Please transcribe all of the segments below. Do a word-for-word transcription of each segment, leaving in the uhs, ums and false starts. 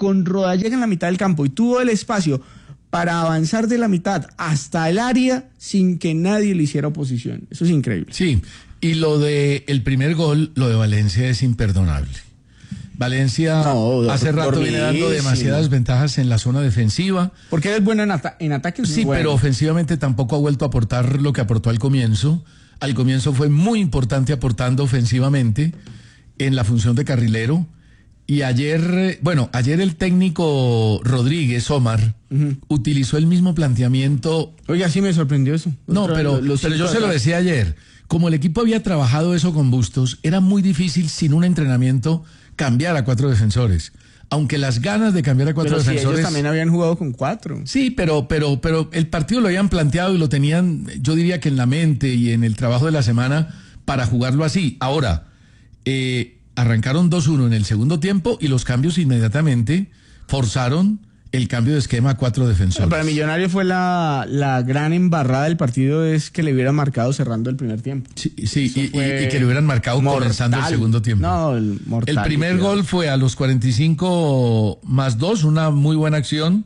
con Rodallega en la mitad del campo y tuvo el espacio para avanzar de la mitad hasta el área sin que nadie le hiciera oposición. Eso es increíble. Sí, y lo de el primer gol, lo de Valencia es imperdonable. Valencia no, hace rato viene dando demasiadas ventajas en la zona defensiva. Porque él es bueno en, ata en ataques. Sí, bueno. pero ofensivamente tampoco ha vuelto a aportar lo que aportó al comienzo. Al comienzo fue muy importante aportando ofensivamente en la función de carrilero. Y ayer, bueno, ayer el técnico Rodríguez, Omar, uh-huh. utilizó el mismo planteamiento. Oiga, sí me sorprendió eso. No, Otra, pero, lo, pero yo se lo decía ayer. Como el equipo había trabajado eso con Bustos, era muy difícil sin un entrenamiento cambiar a cuatro defensores. Aunque las ganas de cambiar a cuatro pero defensores. Si ellos también habían jugado con cuatro. Sí, pero, pero, pero el partido lo habían planteado y lo tenían, yo diría que en la mente y en el trabajo de la semana para jugarlo así. Ahora, eh, arrancaron dos uno en el segundo tiempo y los cambios inmediatamente forzaron el cambio de esquema a cuatro defensores. Bueno, para Millonarios fue la, la gran embarrada del partido es que le hubieran marcado cerrando el primer tiempo. Sí, sí y, y, y que le hubieran marcado mortal. Comenzando el segundo tiempo. No, el mortal. El primer gol fue a los cuarenta y cinco más dos, una muy buena acción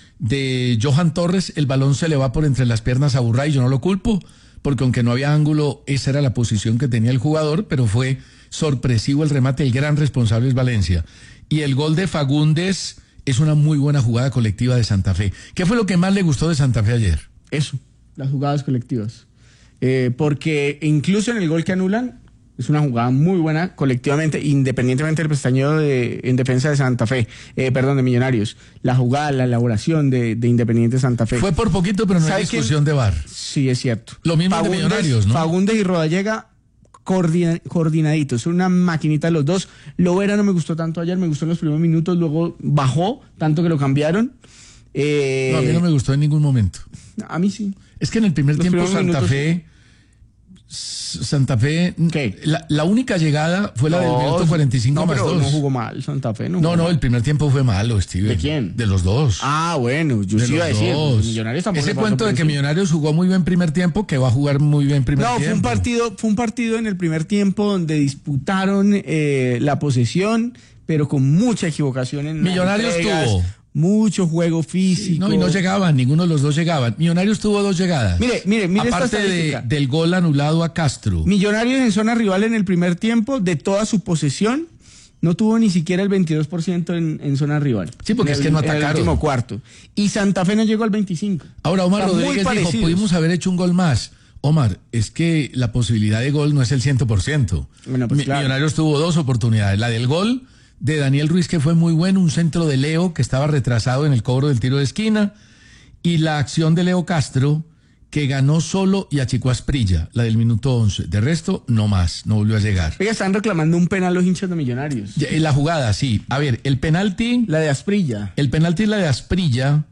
de Johan Torres. El balón se le va por entre las piernas a Burray, yo no lo culpo, porque aunque no había ángulo, esa era la posición que tenía el jugador, pero fue sorpresivo el remate, el gran responsable es Valencia. Y el gol de Fagundes es una muy buena jugada colectiva de Santa Fe. ¿Qué fue lo que más le gustó de Santa Fe ayer? Eso, las jugadas colectivas. Eh, porque incluso en el gol que anulan, es una jugada muy buena colectivamente, independientemente del pestañeo de, en defensa de Santa Fe, eh, perdón, de Millonarios. La jugada, la elaboración de, de Independiente Santa Fe. Fue por poquito, pero no hay discusión de V A R. Sí, es cierto. Lo mismo Fagundes, de Millonarios, ¿no? Fagundes y Rodallega Coordina, coordinaditos, una maquinita de los dos. Lovera no me gustó tanto ayer, me gustó en los primeros minutos, luego bajó, tanto que lo cambiaron. Eh, no, a mí no me gustó en ningún momento. A mí sí. Es que en el primer los tiempo Santa minutos, Fe, Santa Fe, ¿qué? La, la única llegada fue la no, del minuto cuarenta y cinco no, más pero dos. No jugó mal Santa Fe. No, no, no, el primer tiempo fue malo, Steven. ¿De quién? De los dos. Ah, bueno, yo de sí iba a decir. Millonarios Ese cuento de que Millonarios jugó muy bien primer tiempo, que va a jugar muy bien primer no, tiempo. No, fue un partido, fue un partido en el primer tiempo donde disputaron eh, la posesión, pero con mucha equivocación en Millonarios tuvo mucho juego físico. Sí, no, y no llegaban, ninguno de los dos llegaban. Millonarios tuvo dos llegadas. Mire, mire, mire Aparte esta de, del gol anulado a Castro. Millonarios en zona rival en el primer tiempo, de toda su posesión, no tuvo ni siquiera el veintidós por ciento en, en zona rival. Sí, porque el, es que no atacaron. En el último cuarto. Y Santa Fe no llegó al veinticinco. Ahora, Omar Rodríguez dijo, pudimos haber hecho un gol más. Omar, es que la posibilidad de gol no es el cien por ciento. Bueno, pues claro. Millonarios tuvo dos oportunidades. La del gol de Daniel Ruiz, que fue muy bueno, un centro de Leo, que estaba retrasado en el cobro del tiro de esquina, y la acción de Leo Castro, que ganó solo y achicó a Asprilla, la del minuto once. De resto, no más, no volvió a llegar. Oiga, están reclamando un penal los hinchas de Millonarios. Ya, la jugada, sí. A ver, el penalti... La de Asprilla. El penalti es la de Asprilla,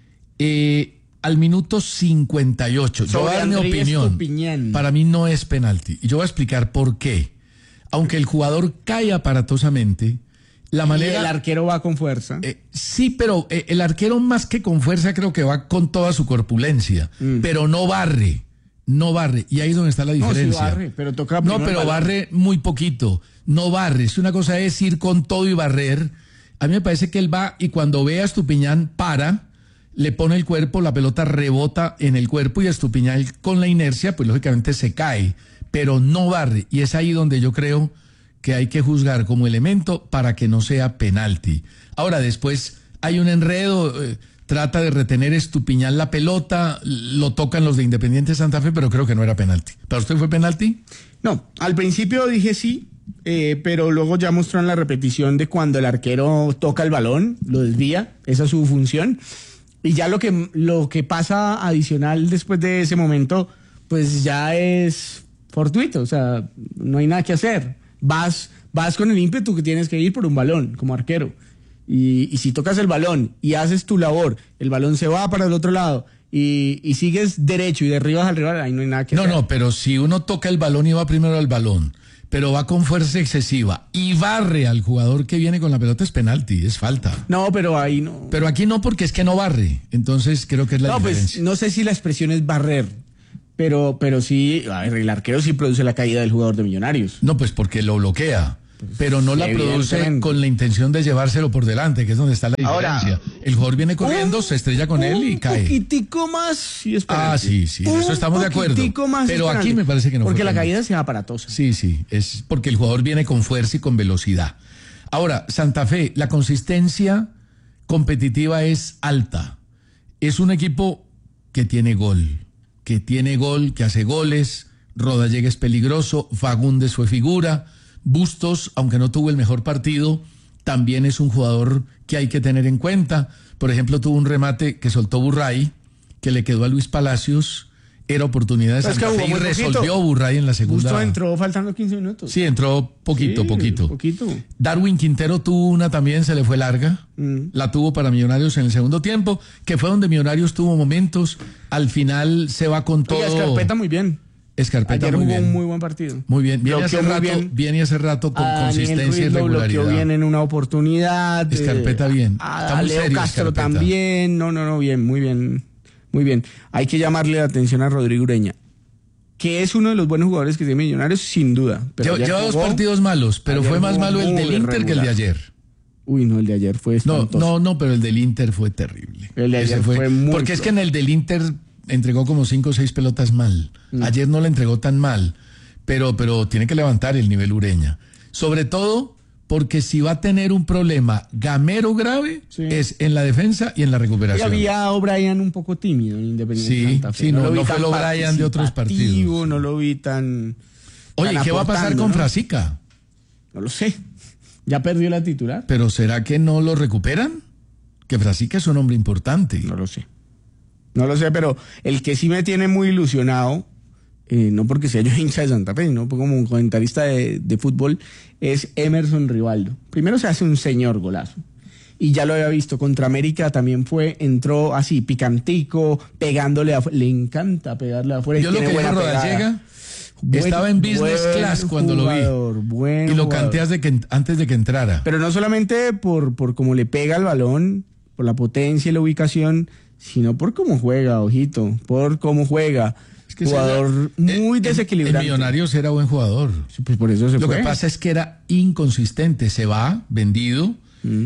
eh, al minuto cincuenta y ocho. Yo voy a dar mi opinión. Estupiñán. Para mí no es penalti. Y yo voy a explicar por qué. Aunque el jugador cae aparatosamente... La manera, y el arquero va con fuerza. Eh, sí, pero eh, el arquero más que con fuerza creo que va con toda su corpulencia, mm. pero no barre, no barre, y ahí es donde está la diferencia. No, sí barre, pero toca no, pero barre muy poquito, no barre. Si una cosa es ir con todo y barrer, a mí me parece que él va y cuando ve a Estupiñán para, le pone el cuerpo, la pelota rebota en el cuerpo y Estupiñán con la inercia, pues lógicamente se cae, pero no barre, y es ahí donde yo creo que hay que juzgar como elemento para que no sea penalti. Ahora, después hay un enredo, eh, trata de retener Estupiñán la pelota, lo tocan los de Independiente Santa Fe, pero creo que no era penalti. ¿Para usted fue penalti? No, al principio dije sí, eh, pero luego ya mostró en la repetición de cuando el arquero toca el balón, lo desvía, esa es su función, y ya lo que, lo que pasa adicional después de ese momento, pues ya es fortuito, o sea, no hay nada que hacer. Vas, vas con el ímpetu que tienes que ir por un balón como arquero. Y, y si tocas el balón y haces tu labor, el balón se va para el otro lado y, y sigues derecho y derribas al rival, ahí no hay nada que no, hacer. No, no, pero si uno toca el balón y va primero al balón, pero va con fuerza excesiva y barre al jugador que viene con la pelota, es penalti, es falta. No, pero ahí no. Pero aquí no, porque es que no barre. Entonces creo que es la no, diferencia. Pues, no sé si la expresión es barrer. Pero, pero sí, a ver, el arquero sí produce la caída del jugador de Millonarios. No, pues porque lo bloquea. pero no la produce con la intención de llevárselo por delante, que es donde está la diferencia. Ahora, el jugador viene corriendo, se estrella con él y cae. Un poquitico más y es Ah, sí, sí, en eso estamos de acuerdo. Más pero aquí me parece que no. Porque la caída sea aparatosa. Sí, sí, es porque el jugador viene con fuerza y con velocidad. Ahora, Santa Fe, la consistencia competitiva es alta. Es un equipo que tiene gol, que tiene gol, que hace goles. Rodallega es peligroso, Fagundes fue figura, Bustos, aunque no tuvo el mejor partido, también es un jugador que hay que tener en cuenta. Por ejemplo, tuvo un remate que soltó Burray, que le quedó a Luis Palacios, era oportunidad de Santa Fe y resolvió Burray en la segunda. Bustos entró faltando quince minutos. Sí, entró poquito, sí, poquito. poquito. Darwin Quintero tuvo una también, se le fue larga, mm. la tuvo para Millonarios en el segundo tiempo, que fue donde Millonarios tuvo momentos, al final se va con todo. Oiga, Escarpeta muy bien. Escarpeta Ayer muy jugó bien. un muy buen partido. Muy bien. Viene hace rato, bien. viene hace rato con a consistencia y regularidad. Lo bien en una oportunidad. Escarpeta bien. A, a Leo serio, Castro Escarpeta. También. No, no, no, bien, muy bien. Muy bien. Hay que llamarle la atención a Rodrigo Ureña, que es uno de los buenos jugadores que tiene Millonarios, sin duda. Pero Lleva dos partidos malos, pero fue más malo el del Inter regular. que el de ayer. Uy, no, el de ayer fue espantoso. No, no, no, pero el del Inter fue terrible. El de ayer fue, fue muy Porque es que en el del Inter entregó como cinco o seis pelotas mal. Mm. Ayer no la entregó tan mal, pero, pero tiene que levantar el nivel Ureña. Sobre todo porque si va a tener un problema gamero grave, sí. es en la defensa y en la recuperación. Y había a O'Brien un poco tímido en Independiente sí, Santa Fe. Sí, no, no, no fue el O'Brien de otros partidos. No lo vi tan... Oye, tan ¿qué va a pasar con ¿no? Frasica? No lo sé. Ya perdió la titular. ¿Pero será que no lo recuperan? Que Frasica es un hombre importante. No lo sé. No lo sé, pero el que sí me tiene muy ilusionado, eh, no porque sea yo hincha de Santa Fe, sino como un comentarista de, de fútbol, es Emerson Rivaldo. Primero se hace un señor golazo. Y ya lo había visto, contra América también fue, entró así, picantico, pegándole afuera. Le encanta pegarle afuera. Yo lo que dijo Rodallega, estaba en business class cuando jugador, lo vi. Buen y lo jugador. canté de que, antes de que entrara. Pero no solamente por, por cómo le pega el balón, por la potencia y la ubicación, sino por cómo juega, ojito, por cómo juega. Es que jugador era, muy desequilibrante. En Millonarios era buen jugador. Sí, pues por eso se Lo fue. que pasa es que era inconsistente. Se va, vendido, mm.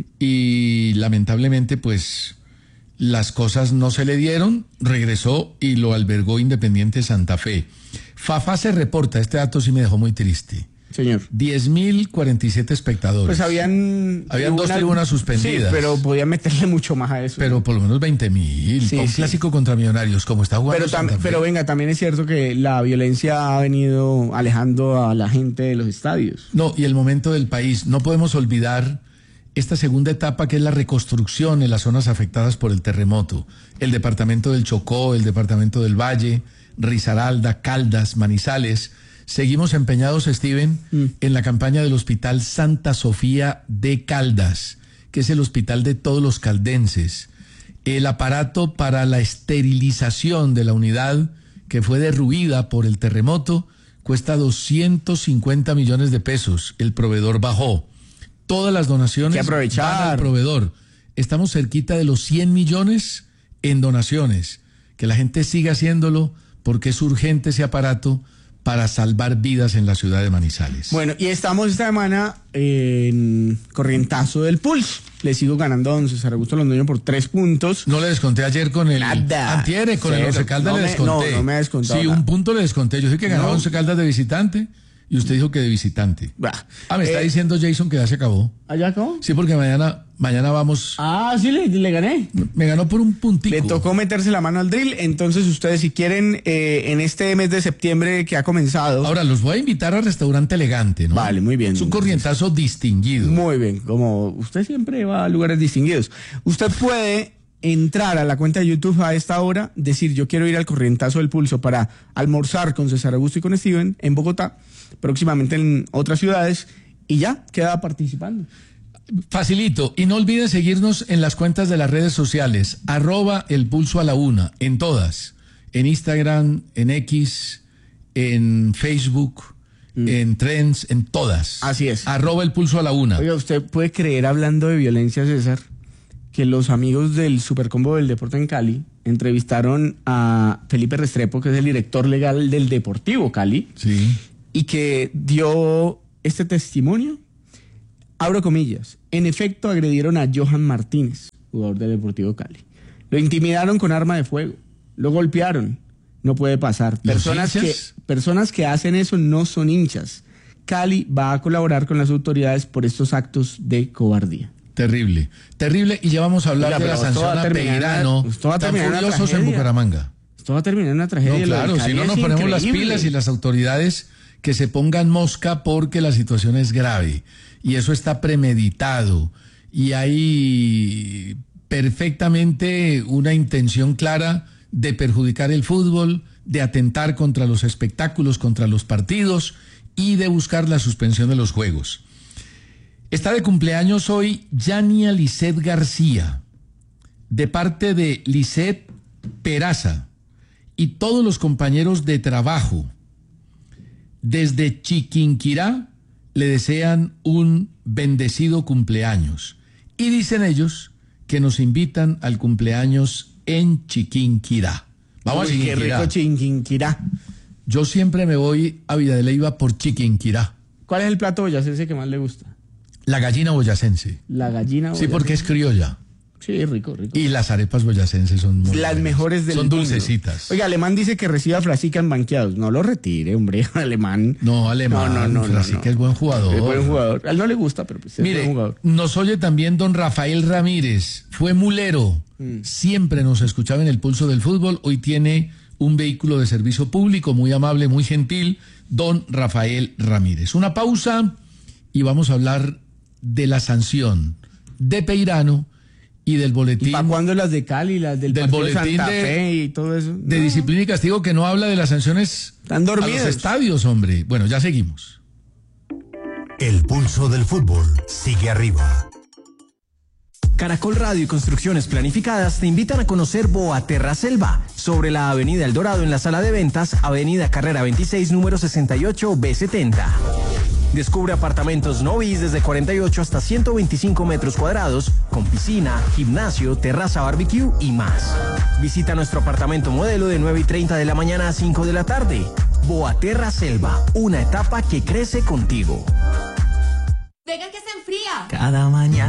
y lamentablemente, pues, las cosas no se le dieron. Regresó y lo albergó Independiente Santa Fe. Fafá se reporta, este dato sí me dejó muy triste. Señor. diez mil cuarenta y siete espectadores. Pues habían... Habían dos tribunas suspendidas. Sí, pero podían meterle mucho más a eso. Pero por lo menos veinte mil. Sí, un sí. clásico contra Millonarios, como está jugando pero, tam- pero venga, también es cierto que la violencia ha venido alejando a la gente de los estadios. No, y el momento del país. No podemos olvidar esta segunda etapa que es la reconstrucción en las zonas afectadas por el terremoto. El departamento del Chocó, el departamento del Valle, Risaralda, Caldas, Manizales. Seguimos empeñados, Steven, mm. en la campaña del Hospital Santa Sofía de Caldas, que es el hospital de todos los caldenses. El aparato para la esterilización de la unidad que fue derruida por el terremoto cuesta doscientos cincuenta millones de pesos. El proveedor bajó. Todas las donaciones que aprovechar. van al proveedor. Estamos cerquita de los cien millones en donaciones. Que la gente siga haciéndolo porque es urgente ese aparato para salvar vidas en la ciudad de Manizales. Bueno, y estamos esta semana en corrientazo del Pulso. Le sigo ganando a don César Augusto Londoño por tres puntos. No le desconté ayer con el... Nada. Antier, con Cero. el Once Caldas no le me, desconté. No, no me ha descontado Sí, nada. un punto le desconté. Yo dije que ganaba No. Once Caldas de visitante y usted dijo que de visitante. Bah. Ah, me Eh, está diciendo Jason que ya se acabó. ¿Allá acabó? Sí, porque mañana, mañana vamos... Ah, sí, le, le gané. Me ganó por un puntico. Le tocó meterse la mano al drill. Entonces ustedes, si quieren, eh, en este mes de septiembre que ha comenzado... Ahora, los voy a invitar al restaurante Elegante, ¿no? Vale, muy bien. Es un corrientazo distinguido. Muy bien, como usted siempre va a lugares distinguidos. Usted puede entrar a la cuenta de YouTube a esta hora, decir yo quiero ir al corrientazo del Pulso para almorzar con César Augusto y con Steven en Bogotá, próximamente en otras ciudades, y ya queda participando. Facilito. Y no olviden seguirnos en las cuentas de las redes sociales, arroba el pulso a la una, en todas. En Instagram, en X, en Facebook, mm. en Trends, en todas. Así es. Arroba el pulso a la una. Oiga, ¿usted puede creer, hablando de violencia, César, que los amigos del Supercombo del Deporte en Cali entrevistaron a Felipe Restrepo, que es el director legal del Deportivo Cali, sí, y que dio este testimonio? Abro comillas. En efecto, agredieron a Johan Martínez, jugador del Deportivo Cali. Lo intimidaron con arma de fuego. Lo golpearon. No puede pasar. Personas que, personas que hacen eso no son hinchas. Cali va a colaborar con las autoridades por estos actos de cobardía. Terrible, terrible. Y ya vamos a hablar Oiga, de la sanción a Peirano, tan furiosos en Bucaramanga. Esto va a terminar en una tragedia. No, claro, si no nos ponemos increíble. las pilas y las autoridades que se pongan mosca porque la situación es grave. Y eso está premeditado. Y hay perfectamente una intención clara de perjudicar el fútbol, de atentar contra los espectáculos, contra los partidos y de buscar la suspensión de los juegos. Está de cumpleaños hoy Yania Lisset García, de parte de Lisset Peraza y todos los compañeros de trabajo. Desde Chiquinquirá le desean un bendecido cumpleaños. Y dicen ellos que nos invitan al cumpleaños en Chiquinquirá. Vamos Uy, a Chiquinquirá. Qué rico Chiquinquirá. Yo siempre me voy a Villa de Leyva por Chiquinquirá. ¿Cuál es el plato boyacense que más le gusta? La gallina boyacense. La gallina boyacense. Sí, porque es criolla. Sí, rico, rico. Y las arepas boyacenses son muy las buenas. mejores del Son mundo. dulcecitas. Oiga, Alemán dice que reciba Frasica en banqueados. No lo retire, hombre, Alemán. No, Alemán. No, no, no. Frasica no, no. es buen jugador. Es buen jugador. A él no le gusta, pero pues es Mire, buen jugador. Nos oye también don Rafael Ramírez. Fue mulero. Mm. Siempre nos escuchaba en el pulso del fútbol. Hoy tiene un vehículo de servicio público muy amable, muy gentil. Don Rafael Ramírez. Una pausa y vamos a hablar de la sanción de Peirano y del boletín. ¿Y para cuándo las de Cali, las del, del boletín de Santa de, Fe y todo eso? De no. disciplina y castigo que no habla de las sanciones Están dormidos. a los estadios, hombre. Bueno, ya seguimos. El pulso del fútbol sigue arriba. Caracol Radio y Construcciones Planificadas te invitan a conocer Boaterra Selva, sobre la Avenida El Dorado en la sala de ventas, Avenida Carrera veintiséis, número sesenta y ocho B setenta. Descubre apartamentos Novis desde cuarenta y ocho hasta ciento veinticinco metros cuadrados, con piscina, gimnasio, terraza barbecue y más. Visita nuestro apartamento modelo de nueve y treinta de la mañana a cinco de la tarde. Boaterra Selva, una etapa que crece contigo. Venga que se enfría. Cada mañana.